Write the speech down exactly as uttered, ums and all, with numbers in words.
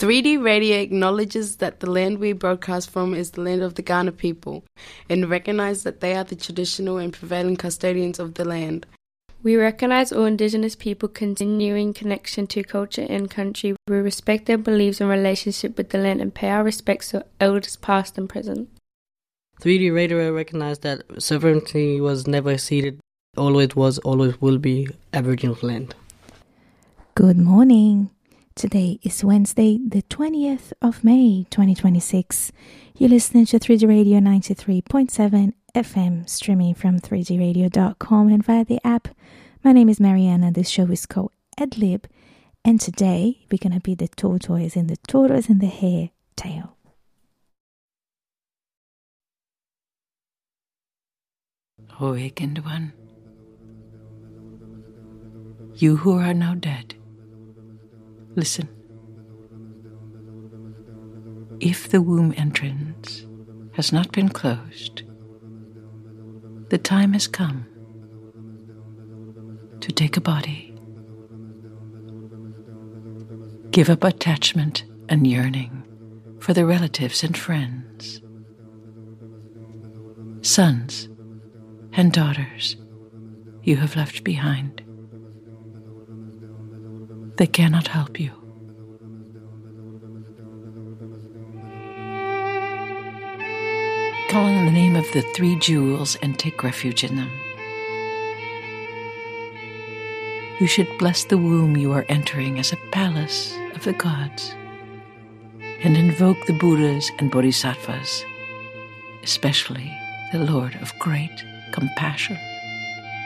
three D Radio acknowledges that the land we broadcast from is the land of the Kaurna people and recognise that they are the traditional and prevailing custodians of the land. We recognise all Indigenous people continuing connection to culture and country. We respect their beliefs and relationship with the land and pay our respects to elders past and present. three D Radio recognised that sovereignty was never ceded, always was, always will be Aboriginal land. Good morning. Today is Wednesday, the twentieth of May, twenty twenty-six. You're listening to three G Radio ninety-three point seven F M, streaming from three g radio dot com and via the app. My name is Mariana. This show is called Adlib, and today we're going to be the tortoise and the tortoise and the hare tale. Awakened one, you who are now dead, listen. If the womb entrance has not been closed, the time has come to take a body, give up attachment and yearning for the relatives and friends, sons and daughters you have left behind. They cannot help you. Call on the name of the three jewels and take refuge in them. You should bless the womb you are entering as a palace of the gods and invoke the Buddhas and Bodhisattvas, especially the Lord of Great Compassion.